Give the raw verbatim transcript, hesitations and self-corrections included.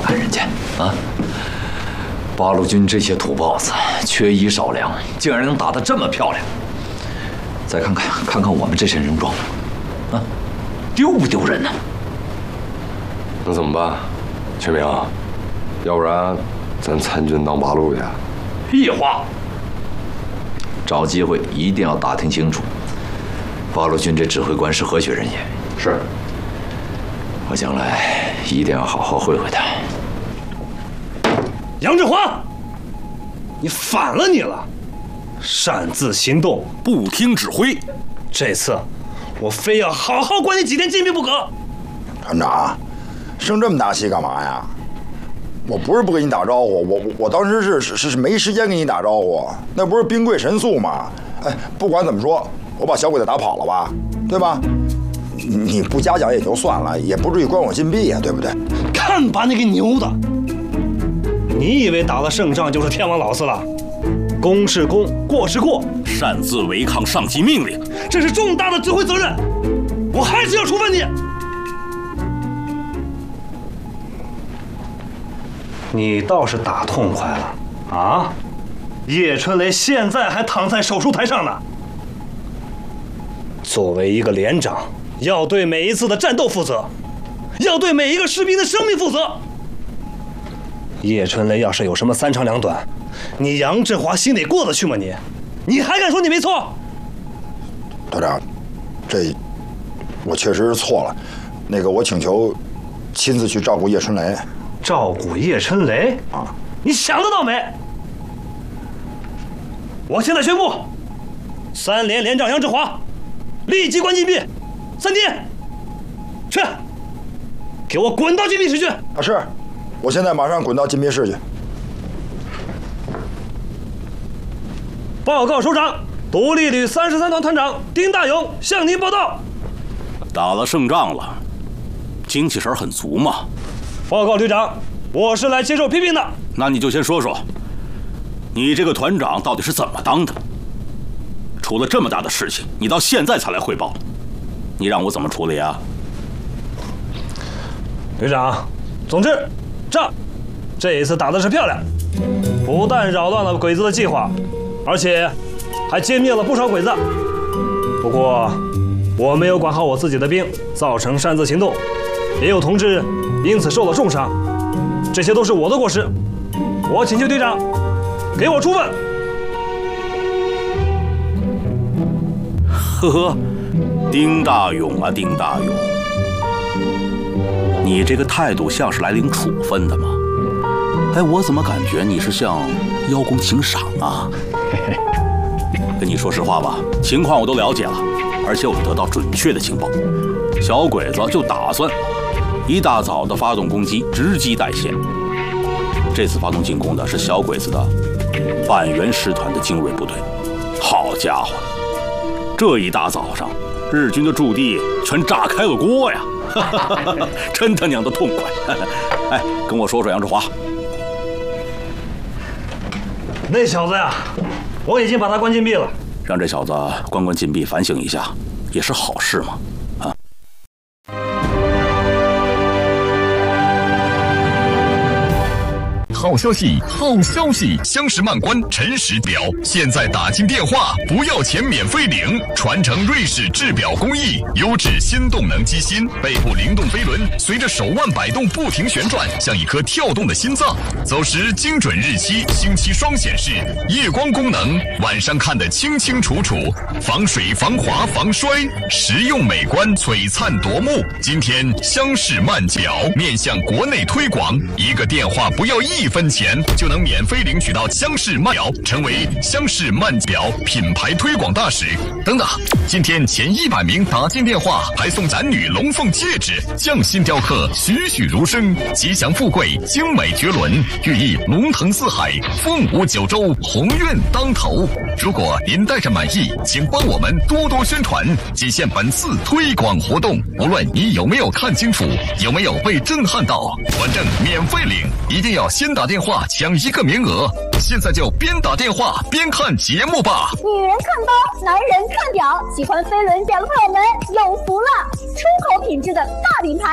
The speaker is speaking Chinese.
看人家啊！八路军这些土包子，缺衣少粮，竟然能打得这么漂亮。再看看看看我们这身戎装，啊，丢不丢人呢？ 那怎么办，全明？要不然咱参军当八路去？ 屁话！找机会一定要打听清楚，八路军这指挥官是何许人也。 是。 我将来一定要好好会会他。 杨志华，你反了你了！擅自行动， 不听指挥。 这次我非要好好管你几天禁闭不可。 团长，生这么大气干嘛呀？我不是不跟你打招呼，我我我当时是是是没时间跟你打招呼，那不是兵贵神速吗？哎，不管怎么说，我把小鬼子打跑了吧，对吧？你不嘉奖也就算了，也不至于关我禁闭呀，对不对？ 看把你给牛的！你以为打了胜仗就是天王老子了？功是功，过是过， 擅自违抗上级命令， 这是重大的指挥责任，我还是要处分你。你倒是打痛快了啊！叶春雷现在还躺在手术台上呢。作为一个连长，要对每一次的战斗负责，要对每一个士兵的生命负责。叶春雷要是有什么三长两短，你杨志华心里过得去吗？你，你还敢说你没错？ 团长，这我确实是错了，那个我请求亲自去照顾叶春雷。 照顾叶春雷啊？你想得到没？我现在宣布，三连连长杨志华立即关禁闭三天。去，给我滚到禁闭室去！ 啊，是，我现在马上滚到禁闭室去。 报告首长，独立旅三十三团团长丁大勇向您报道。 打了胜仗了，精气神很足嘛。 报告旅长，我是来接受批评的。 那你就先说说，你这个团长到底是怎么当的？出了这么大的事情，你到现在才来汇报，你让我怎么处理啊？ 旅长，总之，仗这一次打的是漂亮，不但扰乱了鬼子的计划，而且还歼灭了不少鬼子。不过，我没有管好我自己的兵，造成擅自行动，也有同志因此受了重伤，这些都是我的过失。我请求队长给我处分。 呵呵，丁大勇啊，丁大勇，你这个态度像是来领处分的吗？哎，我怎么感觉你是向邀功请赏啊？跟你说实话吧，情况我都了解了，而且我得到准确的情报，小鬼子就打算一大早的发动攻击，直击代县。这次发动进攻的是小鬼子的板垣师团的精锐部队。好家伙，这一大早上，日军的驻地全炸开了锅呀！真他娘的痛快！哎，跟我说说杨志华。 那小子呀，我已经把他关禁闭了。 让这小子关关禁闭，反省一下，也是好事嘛。啊！ 好消息，好消息！襄氏曼关陈实表，现在打进电话不要钱免费领，传承瑞士制表工艺，优质新动能机芯，背部灵动飞轮随着手腕摆动不停旋转，像一颗跳动的心脏。走时精准日期，星期双显示，夜光功能，晚上看得清清楚楚，防水、防滑、防摔，实用美观，璀璨夺目。今天襄氏曼表面向国内推广，一个电话不要一分钱就能免费领取到襄氏曼表，成为襄氏曼表品牌推广大使。等等，今天前一百名打进电话还送男女龙凤戒指，匠心雕刻，栩栩如生，吉祥富贵，精美绝伦，寓意龙腾四海，凤舞九州，鸿运当头。如果您带着满意，请帮我们多多宣传，仅限本次推广活动。无论你有没有看清楚，有没有被震撼到，反正免费领，一定要先打电话抢一个名额。现在就边打电话边看节目吧。 女人看包，男人看表，喜欢飞轮表的朋友们有福了！出口品质的大品牌。